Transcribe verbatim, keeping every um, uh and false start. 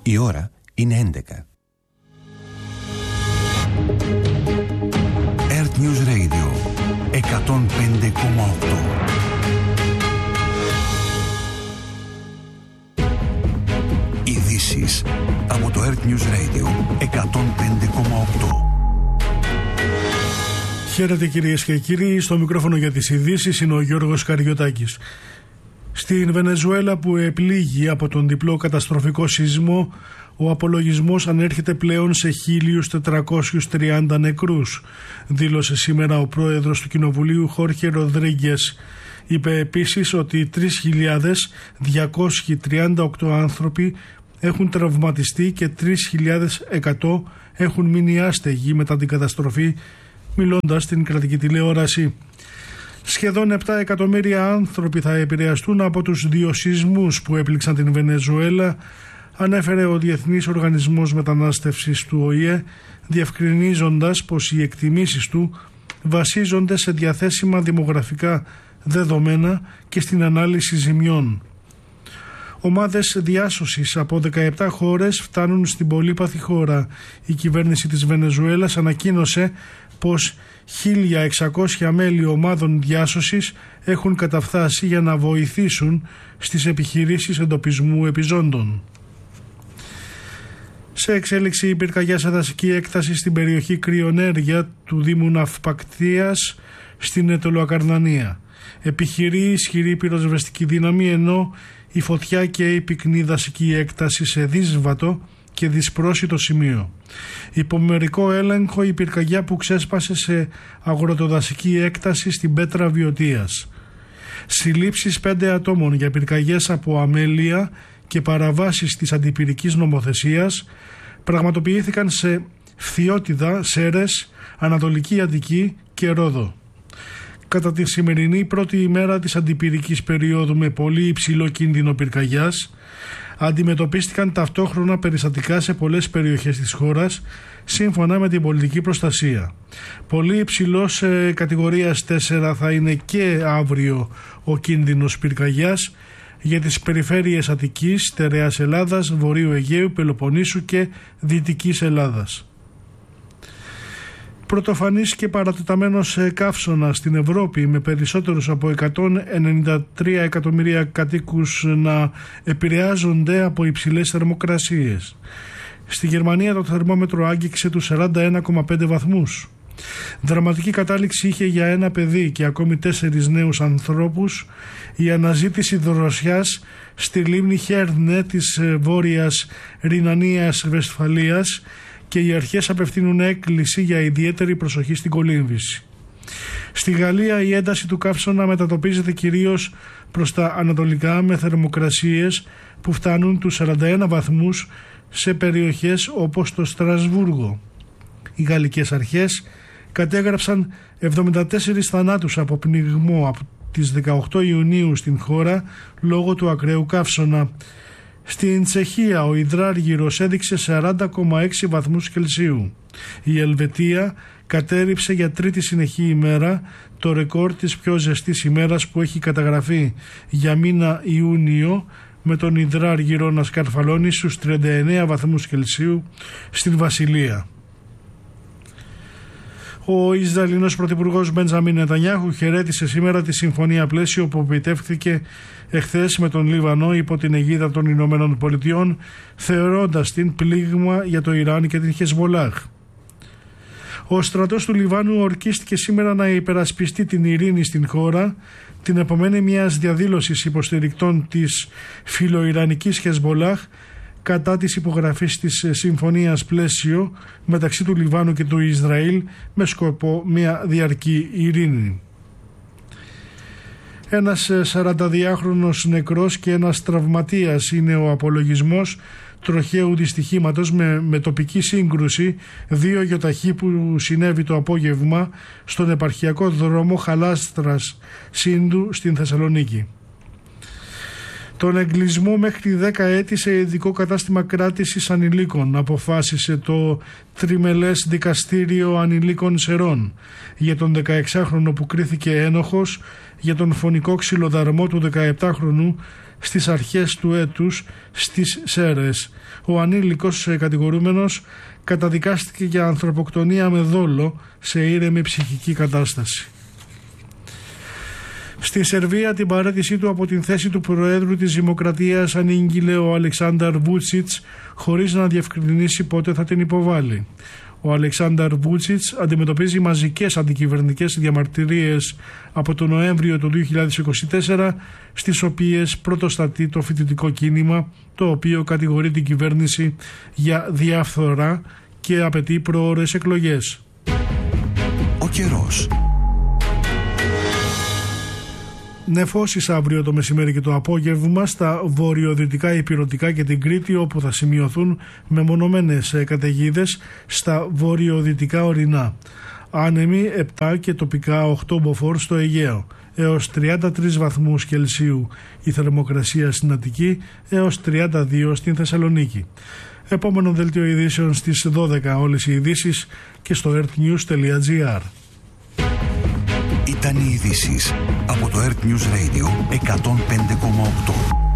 Η ώρα είναι έντεκα. Earth News Radio εκατόν πέντε κόμμα οκτώ. Ειδήσεις από το Earth News Radio εκατόν πέντε κόμμα οκτώ. Χαίρετε κυρίες και κύριοι, στο μικρόφωνο για τις ειδήσεις είναι ο Γιώργος Καριωτάκης. Στην Βενεζουέλα, που επλήγει από τον διπλό καταστροφικό σεισμό, ο απολογισμός ανέρχεται πλέον σε χίλιους τετρακόσιους τριάντα νεκρούς, δήλωσε σήμερα ο πρόεδρος του Κοινοβουλίου Χόρχε Ροδρίγκες. Είπε επίσης ότι τρεις χιλιάδες διακόσιοι τριάντα οκτώ άνθρωποι έχουν τραυματιστεί και τρεις χιλιάδες εκατό έχουν μείνει άστεγοι μετά την καταστροφή, μιλώντας στην κρατική τηλεόραση. Σχεδόν επτά εκατομμύρια άνθρωποι θα επηρεαστούν από τους δύο σεισμούς που έπληξαν την Βενεζουέλα, ανέφερε ο Διεθνής Οργανισμός Μετανάστευσης του Ο Η Ε, διευκρινίζοντας πως οι εκτιμήσεις του βασίζονται σε διαθέσιμα δημογραφικά δεδομένα και στην ανάλυση ζημιών. Ομάδες διάσωσης από δεκαεπτά χώρες φτάνουν στην πολύπαθη χώρα. Η κυβέρνηση της Βενεζουέλας ανακοίνωσε πως χίλια εξακόσια μέλη ομάδων διάσωσης έχουν καταφθάσει για να βοηθήσουν στις επιχειρήσεις εντοπισμού επιζώντων. Σε εξέλιξη η πυρκαγιά σε δασική έκταση στην περιοχή Κρυονέρια του Δήμου Ναυπακτίας στην Αιτωλοακαρνανία. Επιχειρεί ισχυρή πυροσβεστική δύναμη, ενώ η φωτιά και η πυκνή δασική έκταση σε δύσβατο και δυσπρόσιτο σημείο. Υπό μερικό έλεγχο η πυρκαγιά που ξέσπασε σε αγροτοδασική έκταση στην Πέτρα Βιωτίας. Συλλήψεις πέντε ατόμων για πυρκαγιές από αμέλεια και παραβάσεις της αντιπυρικής νομοθεσίας πραγματοποιήθηκαν σε Φθιώτιδα, Σέρες, Ανατολική Αττική και Ρόδο. Κατά τη σημερινή πρώτη ημέρα της αντιπυρικής περίοδου με πολύ υψηλό κίνδυνο πυρκαγιάς, αντιμετωπίστηκαν ταυτόχρονα περιστατικά σε πολλές περιοχές της χώρας, σύμφωνα με την πολιτική προστασία. Πολύ υψηλός ε, κατηγορίας τέσσερα θα είναι και αύριο ο κίνδυνος πυρκαγιάς για τις περιφέρειες Αττικής, Στερεάς Ελλάδας, Βορείου Αιγαίου, Πελοποννήσου και Δυτικής Ελλάδας. Πρωτοφανής και παρατεταμένος καύσωνα στην Ευρώπη, με περισσότερους από εκατόν ενενήντα τρία εκατομμύρια κατοίκους να επηρεάζονται από υψηλές θερμοκρασίες. Στη Γερμανία το θερμόμετρο άγγιξε τους σαράντα ένα κόμμα πέντε βαθμούς. Δραματική κατάληξη είχε για ένα παιδί και ακόμη τέσσερις νέους ανθρώπους η αναζήτηση δροσιάς στη λίμνη Χέρνε της βόρειας Ρινανίας Βεσφαλίας, και οι αρχές απευθύνουν έκκληση για ιδιαίτερη προσοχή στην κολύμβηση. Στη Γαλλία η ένταση του καύσωνα μετατοπίζεται κυρίως προς τα ανατολικά, με θερμοκρασίες που φτάνουν τους σαράντα ένα βαθμούς σε περιοχές όπως το Στρασβούργο. Οι γαλλικές αρχές κατέγραψαν εβδομήντα τέσσερις θανάτους από πνιγμό από τις δεκαοκτώ Ιουνίου στην χώρα λόγω του ακραίου καύσωνα. Στην Τσεχία ο υδράργυρος έδειξε σαράντα κόμμα έξι βαθμούς Κελσίου. Η Ελβετία κατέρριψε για τρίτη συνεχή ημέρα το ρεκόρ της πιο ζεστής ημέρας που έχει καταγραφεί για μήνα Ιούνιο, με τον υδράργυρο να σκαρφαλώνει στους τριάντα εννέα βαθμούς Κελσίου στην Βασιλεία. Ο Ισραηλινός Πρωθυπουργός Μπεντζαμίν Νετανιάχου χαιρέτησε σήμερα τη συμφωνία πλαίσιο που επιτεύχθηκε εχθές με τον Λίβανο υπό την αιγίδα των Ηνωμένων Πολιτειών, θεωρώντας την πλήγμα για το Ιράν και την Χεσμολάχ. Ο στρατός του Λιβάνου ορκίστηκε σήμερα να υπερασπιστεί την ειρήνη στην χώρα, την επομένη μιας διαδήλωσης υποστηρικτών της φιλοϊρανικής Χεσμολάχ κατά της υπογραφής της συμφωνίας πλαίσιο μεταξύ του Λιβάνου και του Ισραήλ με σκοπό μια διαρκή ειρήνη. Ένας σαρανταδυάχρονος νεκρός και ένας τραυματίας είναι ο απολογισμός τροχαίου δυστυχήματος με, με τοπική σύγκρουση δύο γιοταχή που συνέβη το απόγευμα στον επαρχιακό δρόμο Χαλάστρας Σύνδου στην Θεσσαλονίκη. Τον εγκλισμό μέχρι δέκα έτη σε ειδικό κατάστημα κράτησης ανηλίκων αποφάσισε το Τριμελές Δικαστήριο Ανηλίκων Σερών για τον δεκαεξάχρονο που κρίθηκε ένοχος για τον φωνικό ξυλοδαρμό του δεκαεπτάχρονου στις αρχές του έτους στις Σέρες. Ο ανήλικος κατηγορούμενος καταδικάστηκε για ανθρωποκτονία με δόλο σε ήρεμη ψυχική κατάσταση. Στη Σερβία την παραίτησή του από την θέση του Προέδρου της Δημοκρατίας ανήγγειλε ο Αλεξάνδαρ Βούτσιτς χωρίς να διευκρινίσει πότε θα την υποβάλει. Ο Αλεξάνδαρ Βούτσιτς αντιμετωπίζει μαζικές αντικυβερνητικές διαμαρτυρίες από τον Νοέμβριο του δύο χιλιάδες είκοσι τέσσερα, στις οποίες πρωτοστατεί το φοιτητικό κίνημα, το οποίο κατηγορεί την κυβέρνηση για διαφθορά και απαιτεί προώρες εκλογές. Ο καιρός. Νεφώσεις αύριο το μεσημέρι και το απόγευμα στα βορειοδυτικά ηπειρωτικά και την Κρήτη, όπου θα σημειωθούν μεμονωμένες καταιγίδες στα βορειοδυτικά ορεινά. Άνεμοι επτά και τοπικά οκτώ μποφόρ στο Αιγαίο. Έως τριάντα τρεις βαθμούς Κελσίου η θερμοκρασία στην Αττική, έως τριάντα δύο στην Θεσσαλονίκη. Επόμενο δελτίο ειδήσεων στις δώδεκα όλες οι ειδήσεις και στο earthnews τελεία gr. Ήταν οι ειδήσεις από το Earth News Radio εκατόν πέντε κόμμα οκτώ.